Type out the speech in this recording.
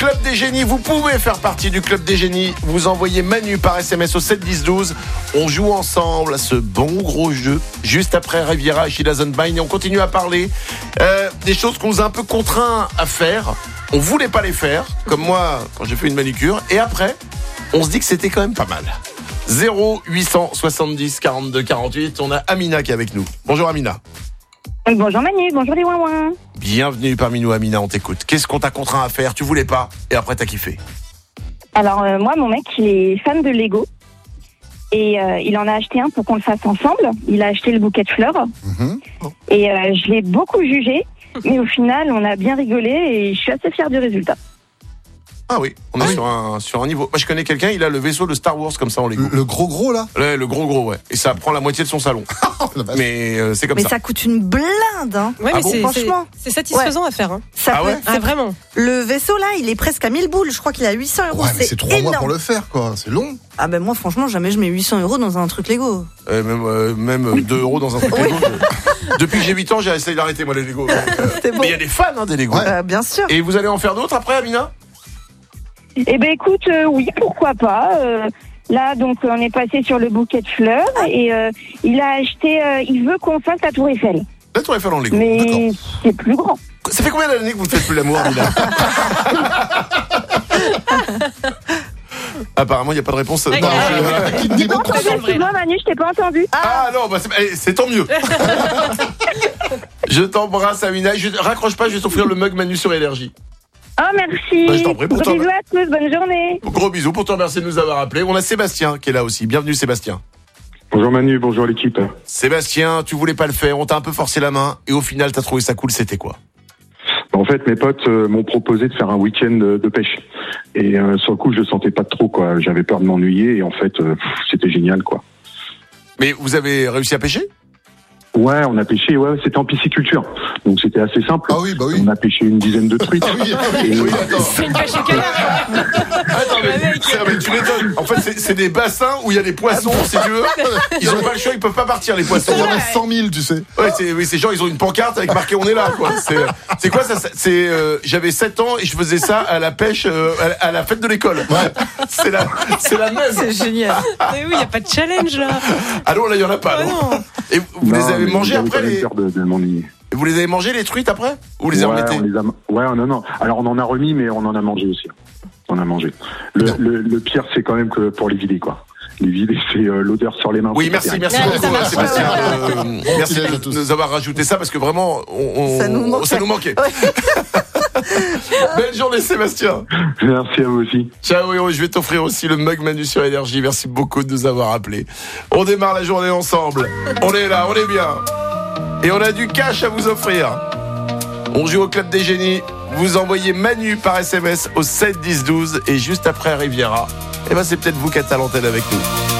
Club des Génies, vous pouvez faire partie du Club des Génies. Vous envoyez Manu par SMS au 7 10 12. On joue ensemble à ce bon gros jeu. Juste après Riviera et She Doesn't Mind. Et on continue à parler des choses qu'on nous a un peu contraints à faire. On voulait pas les faire, comme moi quand j'ai fait une manucure. Et après, on se dit que c'était quand même pas mal. 0870 42 48. On a Amina qui est avec nous. Bonjour Amina. Bonjour Manu, bonjour les ouin-ouin. Bienvenue parmi nous Amina, on t'écoute. Qu'est-ce qu'on t'a contraint à faire? Tu voulais pas et après t'as kiffé. Alors moi, mon mec, il est fan de Lego. Et il en a acheté un pour qu'on le fasse ensemble. Il a acheté le bouquet de fleurs. Et je l'ai beaucoup jugé. Mais au final, on a bien rigolé et je suis assez fière du résultat. Ah oui, on est sur un niveau. Moi, je connais quelqu'un, il a le vaisseau de Star Wars comme ça en Lego. Le gros là. Ouais, le gros, ouais. Et ça prend la moitié de son salon. Mais c'est comme mais ça. ça coûte une blinde, hein. Ouais, mais franchement, c'est satisfaisant à faire. Hein. Ça Ah ouais c'est vraiment. Le vaisseau là, il est presque à 1000 boules. Je crois qu'il a 800 euros. Ouais, mais c'est 3 mois énorme. pour le faire, quoi. C'est long. Ah ben moi, franchement, jamais je mets 800 euros dans un truc Lego. Même 2 euros dans un truc Lego. Depuis que j'ai 8 ans, j'ai essayé d'arrêter moi les Lego. C'est bon. Mais il y a des fans des Lego. Bien sûr. Et vous allez en faire d'autres après, Amina? Eh ben écoute, oui, pourquoi pas. Là, donc, on est passé sur le bouquet de fleurs. Et il a acheté, il veut qu'on fasse la Tour Eiffel. La Tour Eiffel en Lego. Mais D'accord. c'est plus grand. Ça fait combien d'années que vous ne faites plus l'amour, Amina? Apparemment, il n'y a pas de réponse. Ouais, Non, ouais. Dis donc, excuse-moi Manu, je t'ai pas entendu. Ah non, bah c'est tant mieux. Je t'embrasse, Amina. Raccroche pas, je vais t'offrir le mug Manu sur Énergie. Oh, merci. Bah, je t'en prie, pour Gros toi. bisous à tous, bonne journée. Gros bisous pour te remercier de nous avoir appelés. On a Sébastien qui est là aussi. Bienvenue, Sébastien. Bonjour Manu, bonjour l'équipe. Sébastien, tu voulais pas le faire, on t'a un peu forcé la main et au final, t'as trouvé ça cool. C'était quoi? En fait, mes potes m'ont proposé de faire un week-end de pêche. Et sur le coup, je le sentais pas trop, quoi. J'avais peur de m'ennuyer et en fait, c'était génial, quoi. Mais vous avez réussi à pêcher? Ouais, on a pêché, ouais, c'était en pisciculture. Donc c'était assez simple. Ah oui, bah oui. On a pêché une dizaine de truites. Ah oui, Oui, attends. C'est une pêche au canard. Attends, mais tu m'étonnes. En fait, c'est des bassins où il y a des poissons, si tu veux. Ils ont pas le choix, ils peuvent pas partir, les poissons. Il y en a 100 000, tu sais. Ouais, ces gens, ils ont une pancarte avec marqué on est là, quoi. C'est quoi ça? J'avais 7 ans et je faisais ça à la pêche, à la fête de l'école. Ouais. C'est la même. C'est génial. Mais oui, il n'y a pas de challenge là. Ah non, là, il y en a pas, Ah non. non. Et vous les avez mangés j'avais après quand même peur de m'ennuyer. Vous les avez mangés, les truites, après? Ou vous les avez remettées? Ouais, non. Alors on en a remis, mais on en a mangé aussi. On a mangé. Le pire, c'est quand même que pour les vider, quoi. Les vider, c'est l'odeur sur les mains. Oui, merci Ouais, beaucoup, ça marche. Sébastien. Merci Fidèle à de tous. nous avoir rajouté ça parce que vraiment, ça nous manquait. Belle journée, Sébastien. Merci à vous aussi. Ciao, héros. Je vais t'offrir aussi le mug Manu sur Énergie. Merci beaucoup de nous avoir appelés. On démarre la journée ensemble. On est là, on est bien. Et on a du cash à vous offrir. On joue au Club des Génies. Vous envoyez Manu par SMS au 7 10 12. Et juste après Riviera, c'est peut-être vous qui êtes à l'antenne avec nous.